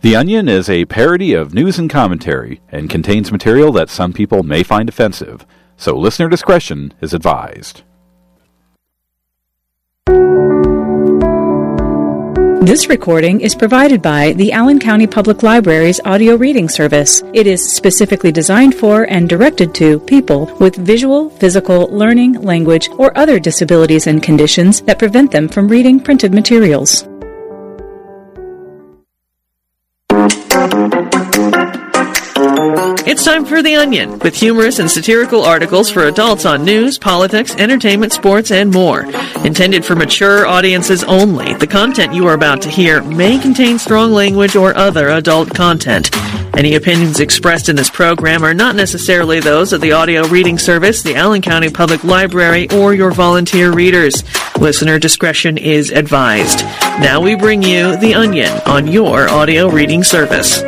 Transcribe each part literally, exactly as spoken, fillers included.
The Onion is a parody of news and commentary and contains material that some people may find offensive, so listener discretion is advised. This recording is provided by the Allen County Public Library's audio reading service. It is specifically designed for and directed to people with visual, physical, learning, language, or other disabilities and conditions that prevent them from reading printed materials. It's time for The Onion, with humorous and satirical articles for adults on news, politics, entertainment, sports, and more. Intended for mature audiences only, the content you are about to hear may contain strong language or other adult content. Any opinions expressed in this program are not necessarily those of the audio reading service, the Allen County Public Library, or your volunteer readers. Listener discretion is advised. Now we bring you The Onion on your audio reading service.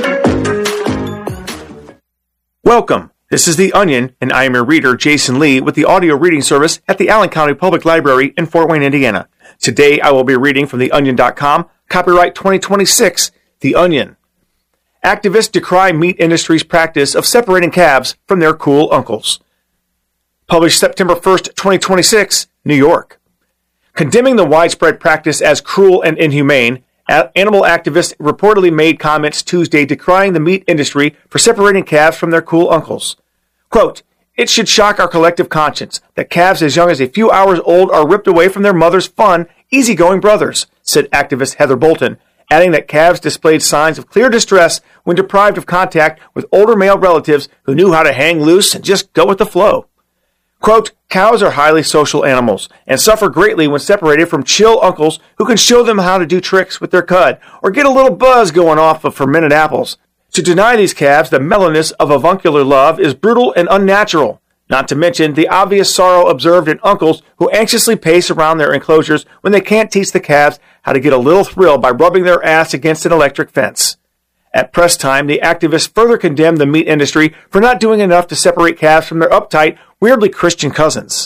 Welcome. This is The Onion, and I am your reader, Jason Lee, with the audio reading service at the Allen County Public Library in Fort Wayne, Indiana. Today, I will be reading from the onion dot com, copyright twenty twenty-six, The Onion. Activists decry meat industry's practice of separating calves from their cool uncles. Published September first, twenty twenty-six, New York. Condemning the widespread practice as cruel and inhumane, animal activists reportedly made comments Tuesday decrying the meat industry for separating calves from their cool uncles. Quote, "It should shock our collective conscience that calves as young as a few hours old are ripped away from their mother's fun, easygoing brothers," said activist Heather Bolton, adding that calves displayed signs of clear distress when deprived of contact with older male relatives who knew how to hang loose and just go with the flow. Quote, "Cows are highly social animals and suffer greatly when separated from chill uncles who can show them how to do tricks with their cud or get a little buzz going off of fermented apples. To deny these calves the mellowness of avuncular love is brutal and unnatural, not to mention the obvious sorrow observed in uncles who anxiously pace around their enclosures when they can't teach the calves how to get a little thrill by rubbing their ass against an electric fence." At press time, the activists further condemned the meat industry for not doing enough to separate calves from their uptight, weirdly Christian cousins.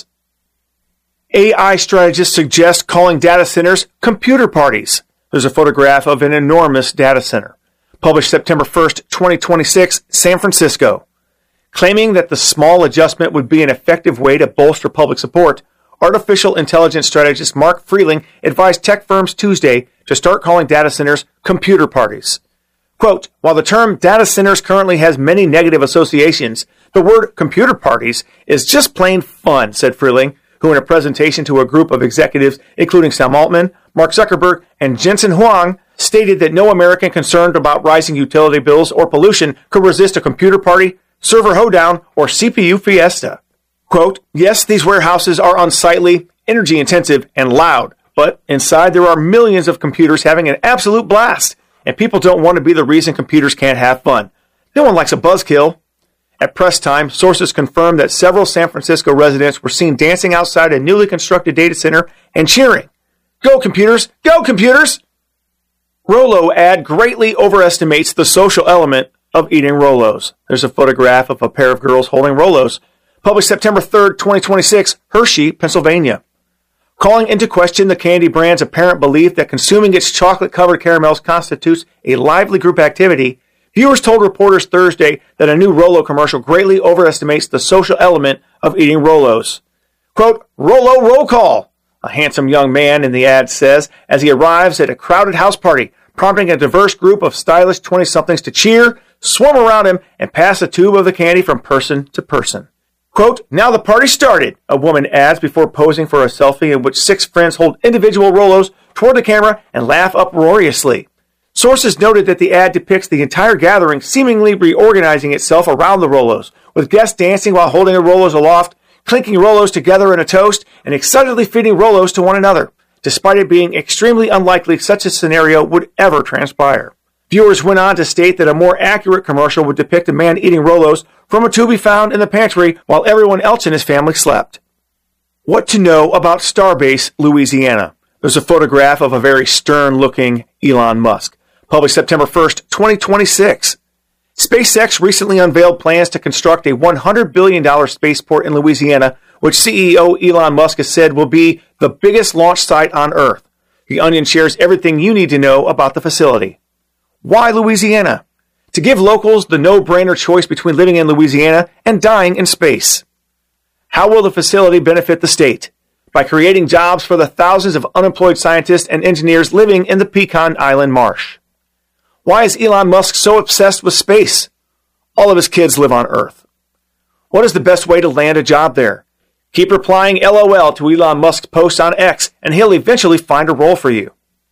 A I strategists suggest calling data centers computer parties. There's a photograph of an enormous data center. Published September first, twenty twenty-six, San Francisco. Claiming that the small adjustment would be an effective way to bolster public support, artificial intelligence strategist Mark Freeling advised tech firms Tuesday to start calling data centers computer parties. Quote, "While the term data centers currently has many negative associations, the word computer parties is just plain fun," said Freeling, who in a presentation to a group of executives, including Sam Altman, Mark Zuckerberg, and Jensen Huang, stated that no American concerned about rising utility bills or pollution could resist a computer party, server hoedown, or C P U fiesta. Quote, "Yes, these warehouses are unsightly, energy intensive, and loud, but inside there are millions of computers having an absolute blast. And people don't want to be the reason computers can't have fun. No one likes a buzzkill." At press time, sources confirmed that several San Francisco residents were seen dancing outside a newly constructed data center and cheering, "Go computers! Go computers!" Rolo ad greatly overestimates the social element of eating Rolos. There's a photograph of a pair of girls holding Rolos. Published September third, twenty twenty-six, Hershey, Pennsylvania. Calling into question the candy brand's apparent belief that consuming its chocolate-covered caramels constitutes a lively group activity, viewers told reporters Thursday that a new Rolo commercial greatly overestimates the social element of eating Rolos. Quote, "Rolo roll call," a handsome young man in the ad says as he arrives at a crowded house party, prompting a diverse group of stylish twenty-somethings to cheer, swarm around him, and pass a tube of the candy from person to person. Quote, "Now the party started," a woman adds before posing for a selfie in which six friends hold individual Rolos toward the camera and laugh uproariously. Sources noted that the ad depicts the entire gathering seemingly reorganizing itself around the Rolos, with guests dancing while holding their Rolos aloft, clinking Rolos together in a toast, and excitedly feeding Rolos to one another, despite it being extremely unlikely such a scenario would ever transpire. Viewers went on to state that a more accurate commercial would depict a man eating Rolos from a tube he found in the pantry while everyone else in his family slept. What to know about Starbase, Louisiana. There's a photograph of a very stern-looking Elon Musk. Published September first, twenty twenty-six. SpaceX recently unveiled plans to construct a one hundred billion dollars spaceport in Louisiana, which C E O Elon Musk has said will be the biggest launch site on Earth. The Onion shares everything you need to know about the facility. Why Louisiana? To give locals the no-brainer choice between living in Louisiana and dying in space. How will the facility benefit the state? By creating jobs for the thousands of unemployed scientists and engineers living in the Pecan Island Marsh. Why is Elon Musk so obsessed with space? All of his kids live on Earth. What is the best way to land a job there? Keep replying LOL to Elon Musk's post on X, and he'll eventually find a role for you.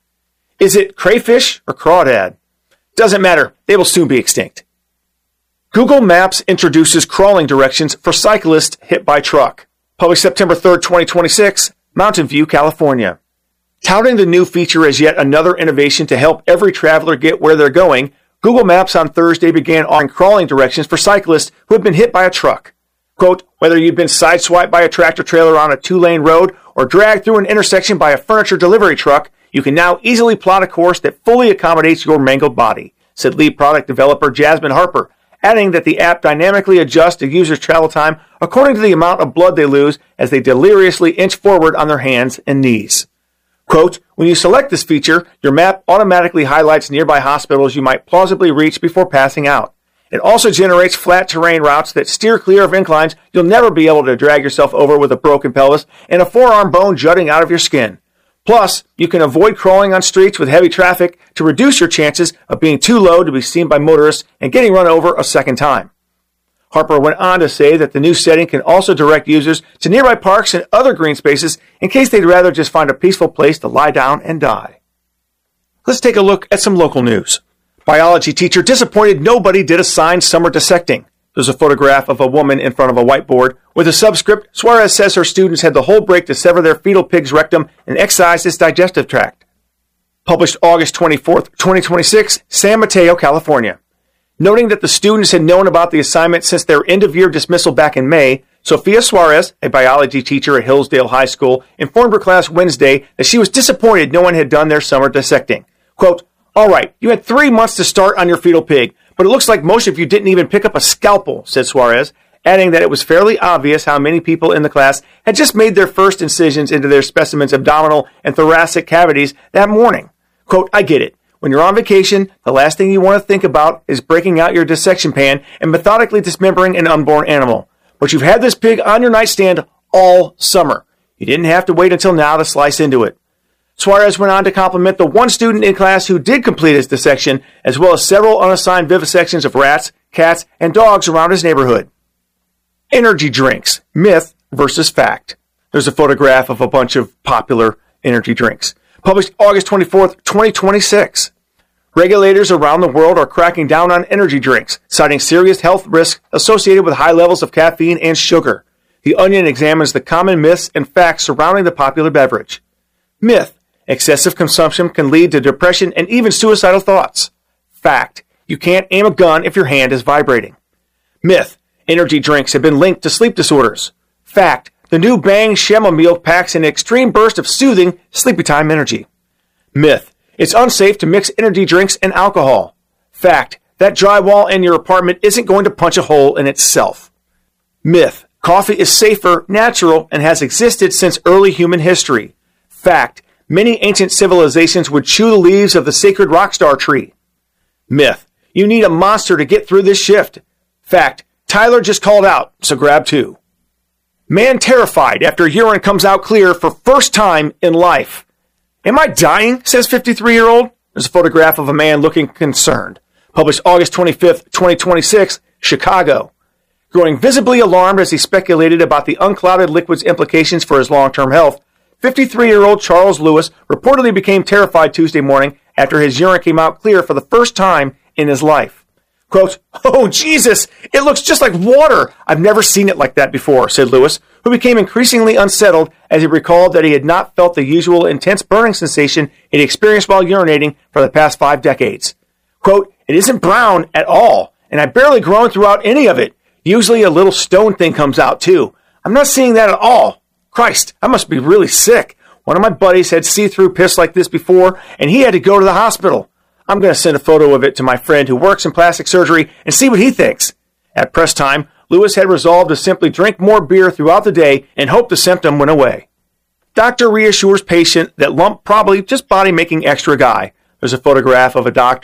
Is it crayfish or crawdad? Doesn't matter, they will soon be extinct. Google Maps introduces crawling directions for cyclists hit by truck. Published September third, twenty twenty-six, Mountain View, California. Touting the new feature as yet another innovation to help every traveler get where they're going, Google Maps on Thursday began offering crawling directions for cyclists who have been hit by a truck. Quote, whether you've been sideswiped by a tractor trailer on a two-lane road or dragged through an intersection by a furniture delivery truck, you can now easily plot a course that fully accommodates your mangled body, said lead product developer Jasmine Harper, adding that the app dynamically adjusts a user's travel time according to the amount of blood they lose as they deliriously inch forward on their hands and knees. Quote, when you select this feature, your map automatically highlights nearby hospitals you might plausibly reach before passing out. It also generates flat terrain routes that steer clear of inclines you'll never be able to drag yourself over with a broken pelvis and a forearm bone jutting out of your skin. Plus, you can avoid crawling on streets with heavy traffic to reduce your chances of being too low to be seen by motorists and getting run over a second time. Harper went on to say that the new setting can also direct users to nearby parks and other green spaces in case they'd rather just find a peaceful place to lie down and die. Let's take a look at some local news. Biology teacher disappointed nobody did assigned summer dissecting. There's a photograph of a woman in front of a whiteboard. With a subscript, Suarez says her students had the whole break to sever their fetal pig's rectum and excise its digestive tract. Published August twenty-fourth, twenty twenty-six, San Mateo, California. Noting that the students had known about the assignment since their end-of-year dismissal back in May, Sophia Suarez, a biology teacher at Hillsdale High School, informed her class Wednesday that she was disappointed no one had done their summer dissecting. Quote, all right, you had three months to start on your fetal pig, but it looks like most of you didn't even pick up a scalpel, said Suarez, adding that it was fairly obvious how many people in the class had just made their first incisions into their specimen's abdominal and thoracic cavities that morning. Quote, I get it. When you're on vacation, the last thing you want to think about is breaking out your dissection pan and methodically dismembering an unborn animal. But you've had this pig on your nightstand all summer. You didn't have to wait until now to slice into it. Suarez went on to compliment the one student in class who did complete his dissection, as well as several unassigned vivisections of rats, cats, and dogs around his neighborhood. Energy drinks, myth versus fact. There's a photograph of a bunch of popular energy drinks. Published August twenty-fourth, twenty twenty-six. Regulators around the world are cracking down on energy drinks, citing serious health risks associated with high levels of caffeine and sugar. The Onion examines the common myths and facts surrounding the popular beverage. Myth. Excessive consumption can lead to depression and even suicidal thoughts. Fact. You can't aim a gun if your hand is vibrating. Myth. Energy drinks have been linked to sleep disorders. Fact. The new Bang chamomile packs an extreme burst of soothing, sleepy time energy. Myth. It's unsafe to mix energy drinks and alcohol. Fact. That drywall in your apartment isn't going to punch a hole in itself. Myth. Coffee is safer, natural, and has existed since early human history. Fact. Many ancient civilizations would chew the leaves of the sacred rockstar tree. Myth. You need a monster to get through this shift. Fact. Tyler just called out, so grab two. Man terrified after urine comes out clear for first time in life. Am I dying? Says fifty-three-year-old. There's a photograph of a man looking concerned. Published August twenty-fifth, twenty twenty-six, Chicago. Growing visibly alarmed as he speculated about the unclouded liquid's implications for his long-term health, fifty-three-year-old Charles Lewis reportedly became terrified Tuesday morning after his urine came out clear for the first time in his life. Quote, oh, Jesus, it looks just like water. I've never seen it like that before, said Lewis, who became increasingly unsettled as he recalled that he had not felt the usual intense burning sensation he'd experienced while urinating for the past five decades. Quote, it isn't brown at all, and I've barely grown throughout any of it. Usually a little stone thing comes out, too. I'm not seeing that at all. Christ, I must be really sick. One of my buddies had see-through piss like this before, and he had to go to the hospital. I'm going to send a photo of it to my friend who works in plastic surgery and see what he thinks. At press time, Lewis had resolved to simply drink more beer throughout the day and hope the symptom went away. Doctor reassures patient that lump probably just body making extra guy. There's a photograph of a doctor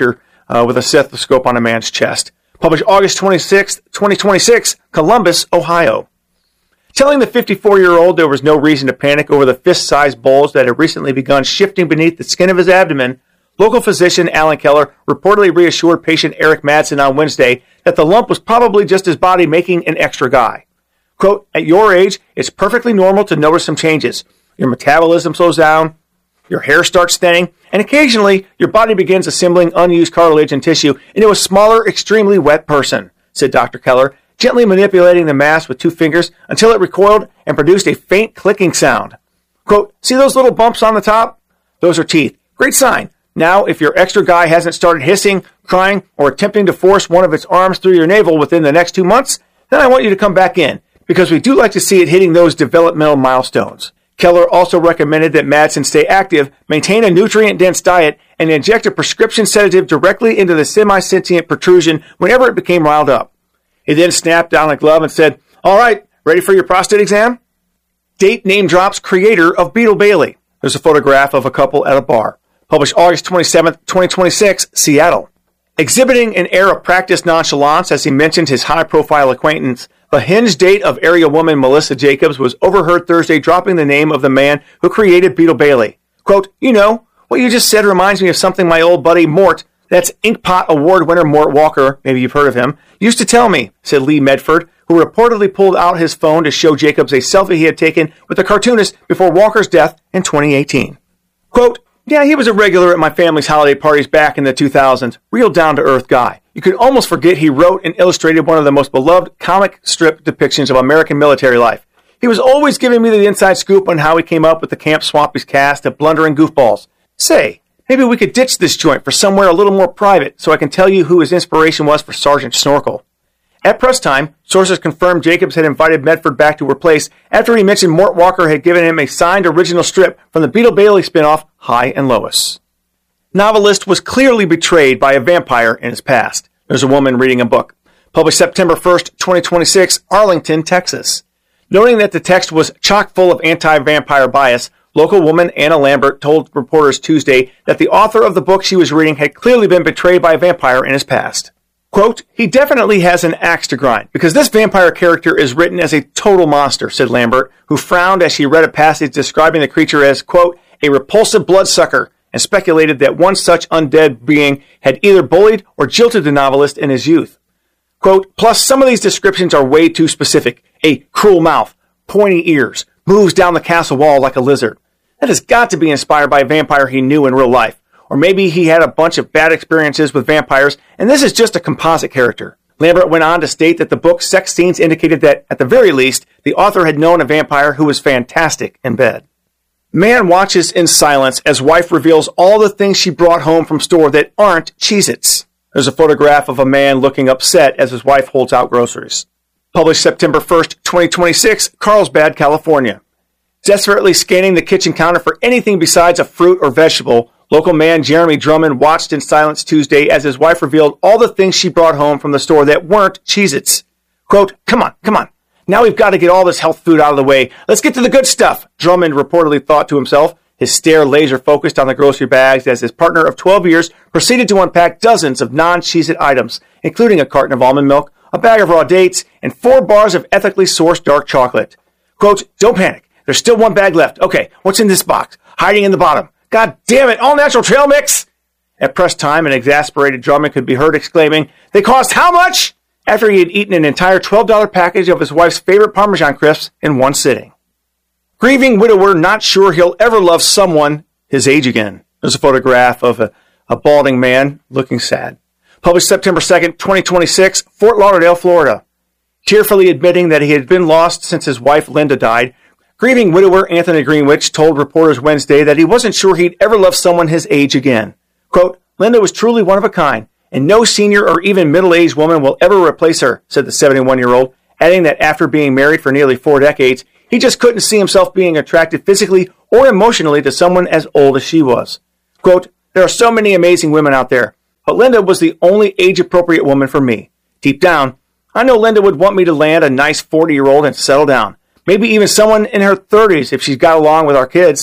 uh, with a stethoscope on a man's chest. Published August twenty-sixth, twenty twenty-six, Columbus, Ohio. Telling the fifty-four-year-old there was no reason to panic over the fist-sized bulge that had recently begun shifting beneath the skin of his abdomen, local physician Alan Keller reportedly reassured patient Eric Madsen on Wednesday that the lump was probably just his body making an extra guy. Quote, at your age, it's perfectly normal to notice some changes. Your metabolism slows down, your hair starts thinning, and occasionally your body begins assembling unused cartilage and tissue into a smaller, extremely wet person, said Doctor Keller, gently manipulating the mass with two fingers until it recoiled and produced a faint clicking sound. Quote, see those little bumps on the top? Those are teeth. Great sign. Now, if your extra guy hasn't started hissing, crying, or attempting to force one of its arms through your navel within the next two months, then I want you to come back in, because we do like to see it hitting those developmental milestones. Keller also recommended that Madsen stay active, maintain a nutrient-dense diet, and inject a prescription sedative directly into the semi-sentient protrusion whenever it became riled up. He then snapped down a glove and said, all right, ready for your prostate exam? Date name drops creator of Beetle Bailey. There's a photograph of a couple at a bar. Published August twenty-seventh, twenty twenty-six, Seattle. Exhibiting an air of practiced nonchalance as he mentioned his high-profile acquaintance, the hinge date of area woman Melissa Jacobs was overheard Thursday dropping the name of the man who created Beetle Bailey. Quote, you know, what you just said reminds me of something my old buddy Mort, that's Inkpot Award winner Mort Walker, maybe you've heard of him, used to tell me, said Lee Medford, who reportedly pulled out his phone to show Jacobs a selfie he had taken with the cartoonist before Walker's death in twenty eighteen. Quote, yeah, he was a regular at my family's holiday parties back in the two thousands. Real down-to-earth guy. You could almost forget he wrote and illustrated one of the most beloved comic strip depictions of American military life. He was always giving me the inside scoop on how he came up with the Camp Swampy's cast of blundering goofballs. Say, maybe we could ditch this joint for somewhere a little more private so I can tell you who his inspiration was for Sergeant Snorkel. At press time, sources confirmed Jacobs had invited Medford back to her place after he mentioned Mort Walker had given him a signed original strip from the Beetle Bailey spinoff, High and Lois. Novelist was clearly betrayed by a vampire in his past. There's a woman reading a book. Published September first, twenty twenty-six, Arlington, Texas. Noting that the text was chock full of anti-vampire bias, local woman Anna Lambert told reporters Tuesday that the author of the book she was reading had clearly been betrayed by a vampire in his past. Quote, he definitely has an axe to grind, because this vampire character is written as a total monster, said Lambert, who frowned as she read a passage describing the creature as, quote, a repulsive bloodsucker, and speculated that one such undead being had either bullied or jilted the novelist in his youth. Quote, plus some of these descriptions are way too specific. A cruel mouth, pointy ears, moves down the castle wall like a lizard. That has got to be inspired by a vampire he knew in real life. Or maybe he had a bunch of bad experiences with vampires, and this is just a composite character. Lambert went on to state that the book's sex scenes indicated that, at the very least, the author had known a vampire who was fantastic in bed. Man watches in silence as wife reveals all the things she brought home from store that aren't Cheez-Its. There's a photograph of a man looking upset as his wife holds out groceries. Published September first, twenty twenty-six, Carlsbad, California. Desperately scanning the kitchen counter for anything besides a fruit or vegetable, local man Jeremy Drummond watched in silence Tuesday as his wife revealed all the things she brought home from the store that weren't Cheez-Its. Quote, come on, come on. Now we've got to get all this health food out of the way. Let's get to the good stuff, Drummond reportedly thought to himself, his stare laser focused on the grocery bags as his partner of twelve years proceeded to unpack dozens of non-Cheez-It items, including a carton of almond milk, a bag of raw dates, and four bars of ethically sourced dark chocolate. Quote, don't panic. There's still one bag left. Okay, what's in this box? Hiding in the bottom. God damn it, all natural trail mix! At press time, an exasperated Drummond could be heard exclaiming, they cost how much? After he had eaten an entire twelve dollars package of his wife's favorite Parmesan crisps in one sitting. Grieving widower not sure he'll ever love someone his age again. There's a photograph of a, a balding man looking sad. Published September second, twenty twenty-six, Fort Lauderdale, Florida. Tearfully admitting that he had been lost since his wife Linda died, grieving widower Anthony Greenwich told reporters Wednesday that he wasn't sure he'd ever love someone his age again. Quote, Linda was truly one of a kind, and no senior or even middle-aged woman will ever replace her, said the seventy-one-year-old, adding that after being married for nearly four decades, he just couldn't see himself being attracted physically or emotionally to someone as old as she was. Quote, there are so many amazing women out there, but Linda was the only age-appropriate woman for me. Deep down, I know Linda would want me to land a nice forty-year-old and settle down. Maybe even someone in her thirties if she's got along with our kids.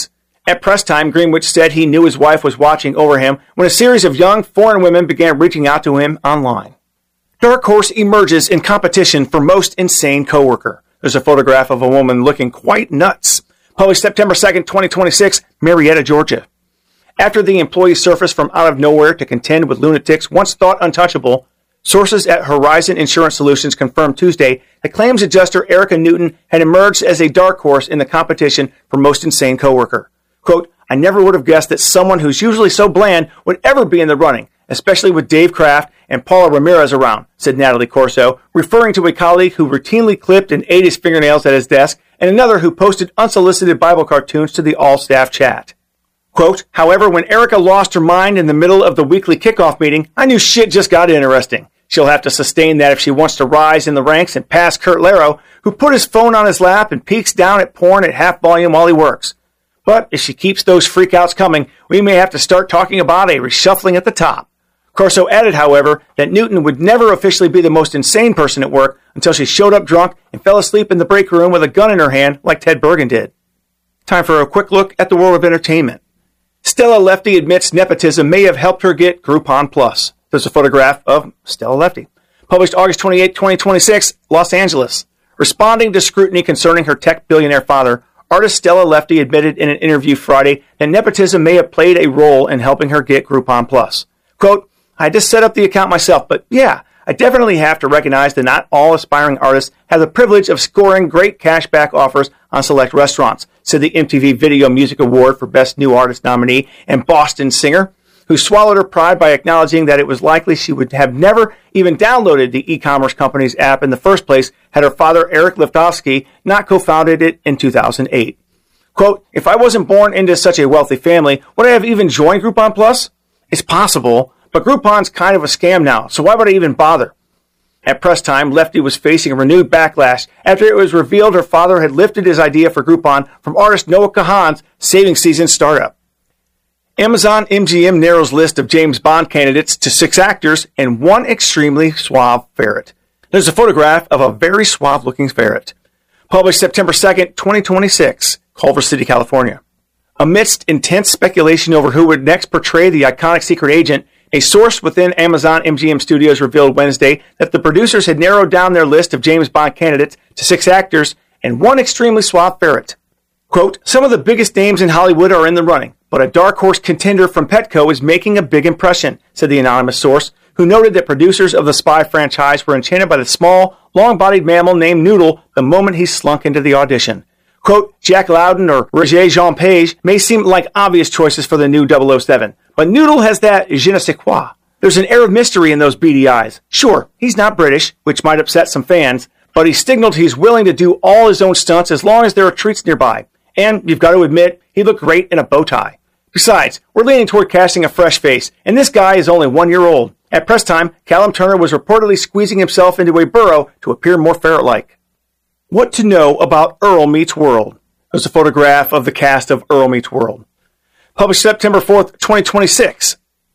At press time, Greenwich said he knew his wife was watching over him when a series of young foreign women began reaching out to him online. Dark horse emerges in competition for most insane coworker. There's a photograph of a woman looking quite nuts. Published September second, twenty twenty-six, Marietta, Georgia. After the employee surfaced from out of nowhere to contend with lunatics once thought untouchable, sources at Horizon Insurance Solutions confirmed Tuesday that claims adjuster Erica Newton had emerged as a dark horse in the competition for most insane coworker. Quote, I never would have guessed that someone who's usually so bland would ever be in the running, especially with Dave Kraft and Paula Ramirez around, said Natalie Corso, referring to a colleague who routinely clipped and ate his fingernails at his desk and another who posted unsolicited Bible cartoons to the all-staff chat. Quote, however, when Erica lost her mind in the middle of the weekly kickoff meeting, I knew shit just got interesting. She'll have to sustain that if she wants to rise in the ranks and pass Kurt Laro, who put his phone on his lap and peeks down at porn at half volume while he works. But if she keeps those freakouts coming, we may have to start talking about a reshuffling at the top. Corso added, however, that Newton would never officially be the most insane person at work until she showed up drunk and fell asleep in the break room with a gun in her hand like Ted Bergen did. Time for a quick look at the world of entertainment. Stella Lefty admits nepotism may have helped her get Groupon Plus. There's a photograph of Stella Lefty. Published August twenty-eighth, twenty twenty-six, Los Angeles. Responding to scrutiny concerning her tech billionaire father, artist Stella Lefty admitted in an interview Friday that nepotism may have played a role in helping her get Groupon Plus. Quote, I just set up the account myself, but yeah, I definitely have to recognize that not all aspiring artists have the privilege of scoring great cashback offers on select restaurants, said the M T V Video Music Award for Best New Artist nominee and Boston singer, who swallowed her pride by acknowledging that it was likely she would have never even downloaded the e-commerce company's app in the first place had her father, Eric Leftovsky, not co-founded it in two thousand eight. Quote, if I wasn't born into such a wealthy family, would I have even joined Groupon Plus? It's possible, but Groupon's kind of a scam now, so why would I even bother? At press time, Lefty was facing a renewed backlash after it was revealed her father had lifted his idea for Groupon from artist Noah Kahan's saving season startup. Amazon M G M narrows list of James Bond candidates to six actors and one extremely suave ferret. There's a photograph of a very suave-looking ferret. Published September second, twenty twenty-six, Culver City, California. Amidst intense speculation over who would next portray the iconic secret agent, a source within Amazon M G M Studios revealed Wednesday that the producers had narrowed down their list of James Bond candidates to six actors and one extremely suave ferret. Quote, some of the biggest names in Hollywood are in the running, but a dark horse contender from Petco is making a big impression, said the anonymous source, who noted that producers of the Spy franchise were enchanted by the small, long-bodied mammal named Noodle the moment he slunk into the audition. Quote, Jack Loudon or Roger Jean Page may seem like obvious choices for the new double oh seven, but Noodle has that je ne sais quoi. There's an air of mystery in those beady eyes. Sure, he's not British, which might upset some fans, but he signaled he's willing to do all his own stunts as long as there are treats nearby. And you've got to admit, he looked great in a bow tie. Besides, we're leaning toward casting a fresh face, and this guy is only one year old. At press time, Callum Turner was reportedly squeezing himself into a burrow to appear more ferret-like. What to know about Earl Meets World. There's a photograph of the cast of Earl Meets World. Published September fourth, twenty twenty-six.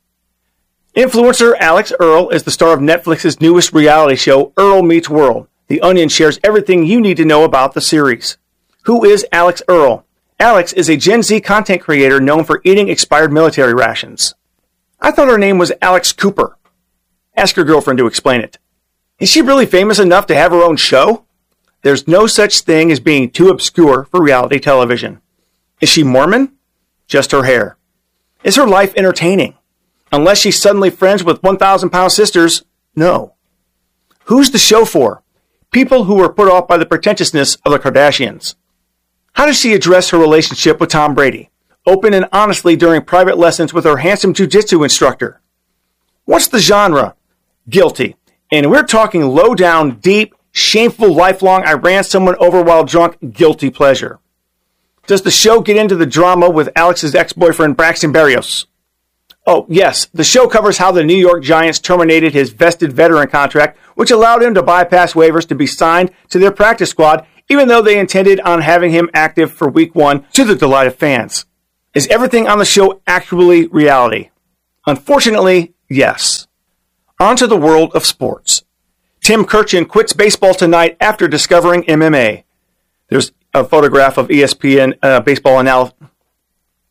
Influencer Alex Earl is the star of Netflix's newest reality show, Earl Meets World. The Onion shares everything you need to know about the series. Who is Alex Earl? Alex is a Gen Z content creator known for eating expired military rations. I thought her name was Alex Cooper. Ask your girlfriend to explain it. Is she really famous enough to have her own show? There's no such thing as being too obscure for reality television. Is she Mormon? Just her hair. Is her life entertaining? Unless she's suddenly friends with one thousand pound sisters, no. Who's the show for? People who were put off by the pretentiousness of the Kardashians. How does she address her relationship with Tom Brady? Open and honestly during private lessons with her handsome jiu-jitsu instructor. What's the genre? Guilty. And we're talking low down, deep, shameful, lifelong, I ran someone over while drunk, guilty pleasure. Does the show get into the drama with Alex's ex-boyfriend Braxton Berrios? Oh, yes. The show covers how the New York Giants terminated his vested veteran contract, which allowed him to bypass waivers to be signed to their practice squad, even though they intended on having him active for week one to the delight of fans. Is everything on the show actually reality? Unfortunately, yes. On to the world of sports. Tim Kurkjian quits baseball tonight after discovering M M A. There's a photograph of E S P N uh, baseball analyst.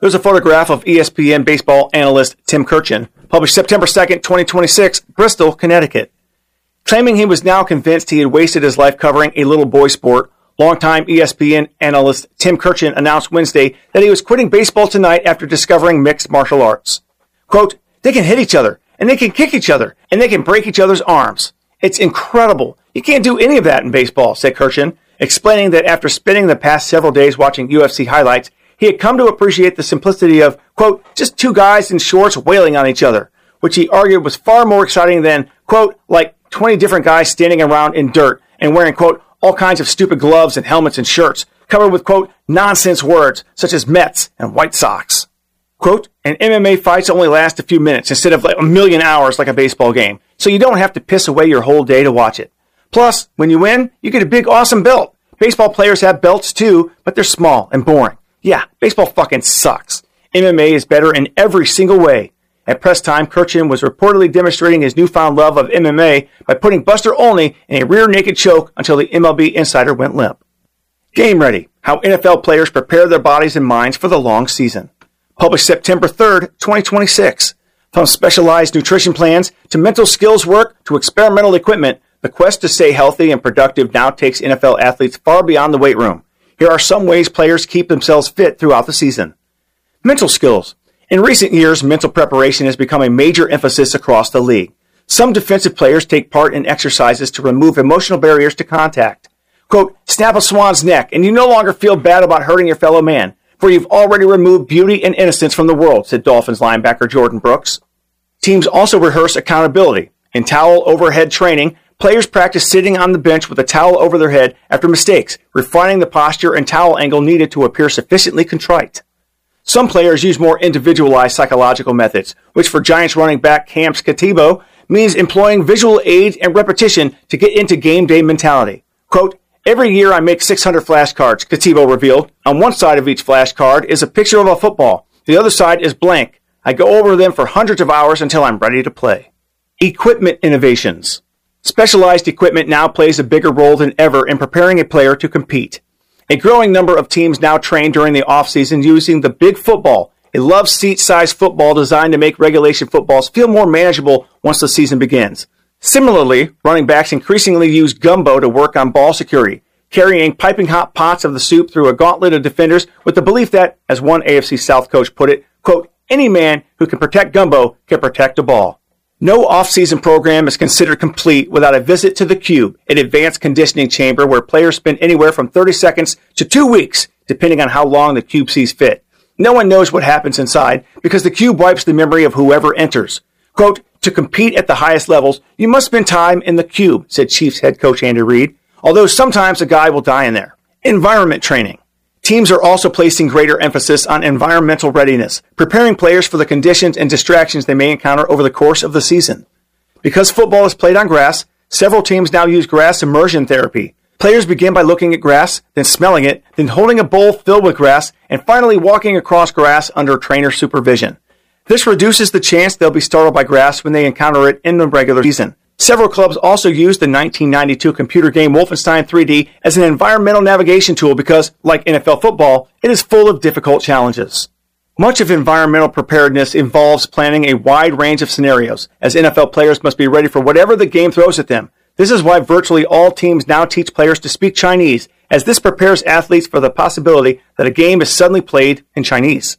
There's a photograph of E S P N baseball analyst Tim Kurkjian, published September second, twenty twenty-six, Bristol, Connecticut. Claiming he was now convinced he had wasted his life covering a little boy sport, longtime E S P N analyst Tim Kurkjian announced Wednesday that he was quitting baseball tonight after discovering mixed martial arts. Quote, they can hit each other, and they can kick each other, and they can break each other's arms. It's incredible. You can't do any of that in baseball, said Kurkjian, explaining that after spending the past several days watching U F C highlights, he had come to appreciate the simplicity of, quote, just two guys in shorts wailing on each other, which he argued was far more exciting than, quote, like twenty different guys standing around in dirt and wearing, quote, all kinds of stupid gloves and helmets and shirts covered with, quote, nonsense words such as Mets and White Sox. Quote, and M M A fights only last a few minutes instead of like a million hours like a baseball game, so you don't have to piss away your whole day to watch it. Plus, when you win, you get a big awesome belt. Baseball players have belts too, but they're small and boring. Yeah, baseball fucking sucks. M M A is better in every single way. At press time, Kurkjian was reportedly demonstrating his newfound love of M M A by putting Buster Olney in a rear naked choke until the M L B insider went limp. Game Ready, how N F L players prepare their bodies and minds for the long season. Published September third, twenty twenty-six. From specialized nutrition plans to mental skills work to experimental equipment, the quest to stay healthy and productive now takes N F L athletes far beyond the weight room. Here are some ways players keep themselves fit throughout the season. Mental skills. In recent years, mental preparation has become a major emphasis across the league. Some defensive players take part in exercises to remove emotional barriers to contact. Quote, snap a swan's neck and you no longer feel bad about hurting your fellow man, for you've already removed beauty and innocence from the world, said Dolphins linebacker Jordan Brooks. Teams also rehearse accountability. In towel overhead training, players practice sitting on the bench with a towel over their head after mistakes, refining the posture and towel angle needed to appear sufficiently contrite. Some players use more individualized psychological methods, which for Giants running back Cam Skatibo means employing visual aids and repetition to get into game day mentality. Quote, every year I make six hundred flashcards, Skatibo revealed. On one side of each flashcard is a picture of a football. The other side is blank. I go over them for hundreds of hours until I'm ready to play. Equipment innovations. Specialized equipment now plays a bigger role than ever in preparing a player to compete. A growing number of teams now train during the offseason using the Big Football, a love seat-sized football designed to make regulation footballs feel more manageable once the season begins. Similarly, running backs increasingly use gumbo to work on ball security, carrying piping hot pots of the soup through a gauntlet of defenders with the belief that, as one A F C South coach put it, quote, any man who can protect gumbo can protect a ball. No off-season program is considered complete without a visit to the Cube, an advanced conditioning chamber where players spend anywhere from thirty seconds to two weeks, depending on how long the Cube sees fit. No one knows what happens inside because the Cube wipes the memory of whoever enters. Quote, to compete at the highest levels, you must spend time in the Cube, said Chiefs head coach Andy Reid, although sometimes a guy will die in there. Environment training. Teams are also placing greater emphasis on environmental readiness, preparing players for the conditions and distractions they may encounter over the course of the season. Because football is played on grass, several teams now use grass immersion therapy. Players begin by looking at grass, then smelling it, then holding a bowl filled with grass, and finally walking across grass under trainer supervision. This reduces the chance they'll be startled by grass when they encounter it in the regular season. Several clubs also use the nineteen ninety-two computer game Wolfenstein three D as an environmental navigation tool because, like N F L football, it is full of difficult challenges. Much of environmental preparedness involves planning a wide range of scenarios, as N F L players must be ready for whatever the game throws at them. This is why virtually all teams now teach players to speak Chinese, as this prepares athletes for the possibility that a game is suddenly played in Chinese.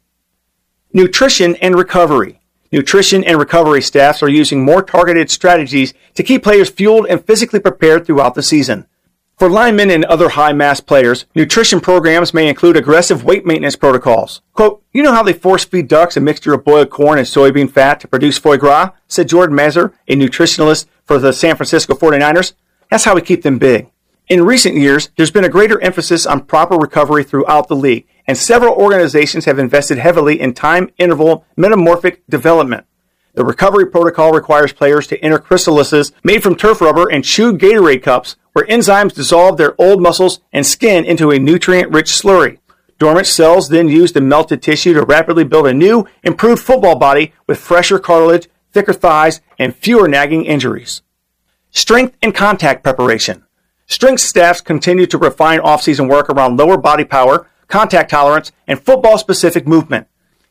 Nutrition and recovery. Nutrition and recovery staffs are using more targeted strategies to keep players fueled and physically prepared throughout the season. For linemen and other high-mass players, nutrition programs may include aggressive weight maintenance protocols. Quote, you know how they force-feed ducks a mixture of boiled corn and soybean fat to produce foie gras, said Jordan Mazur, a nutritionalist for the San Francisco forty-niners. That's how we keep them big. In recent years, there's been a greater emphasis on proper recovery throughout the league, and several organizations have invested heavily in time interval metamorphic development. The recovery protocol requires players to enter chrysalises made from turf rubber and chewed Gatorade cups, where enzymes dissolve their old muscles and skin into a nutrient-rich slurry. Dormant cells then use the melted tissue to rapidly build a new, improved football body with fresher cartilage, thicker thighs, and fewer nagging injuries. Strength and contact preparation. Strength staffs continue to refine off-season work around lower body power, contact tolerance, and football-specific movement.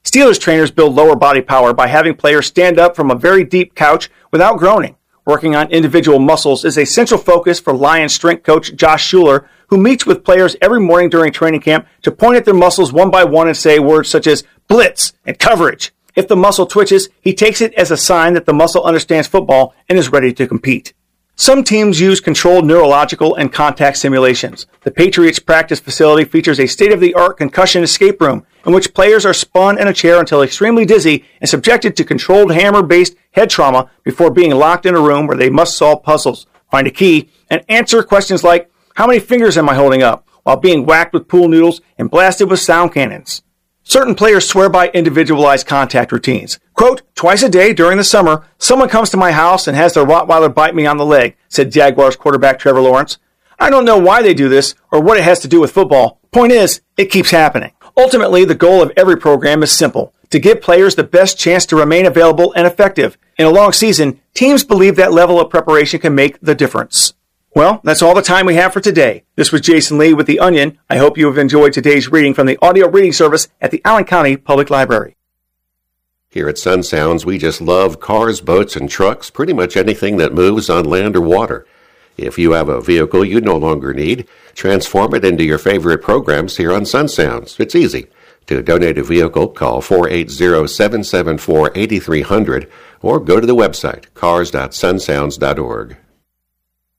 Steelers trainers build lower body power by having players stand up from a very deep couch without groaning. Working on individual muscles is a central focus for Lions strength coach Josh Schuler, who meets with players every morning during training camp to point at their muscles one by one and say words such as blitz and coverage. If the muscle twitches, he takes it as a sign that the muscle understands football and is ready to compete. Some teams use controlled neurological and contact simulations. The Patriots practice facility features a state-of-the-art concussion escape room in which players are spun in a chair until extremely dizzy and subjected to controlled hammer-based head trauma before being locked in a room where they must solve puzzles, find a key, and answer questions like, how many fingers am I holding up, while being whacked with pool noodles and blasted with sound cannons. Certain players swear by individualized contact routines. Quote, twice a day during the summer, someone comes to my house and has their Rottweiler bite me on the leg, said Jaguars quarterback Trevor Lawrence. I don't know why they do this or what it has to do with football. Point is, it keeps happening. Ultimately, the goal of every program is simple, to give players the best chance to remain available and effective. In a long season, teams believe that level of preparation can make the difference. Well, that's all the time we have for today. This was Jason Lee with The Onion. I hope you have enjoyed today's reading from the audio reading service at the Allen County Public Library. Here at Sun Sounds, we just love cars, boats, and trucks, pretty much anything that moves on land or water. If you have a vehicle you no longer need, transform it into your favorite programs here on Sun Sounds. It's easy. To donate a vehicle, call four eight zero, seven seven four, eight three zero zero or go to the website cars dot sun sounds dot org.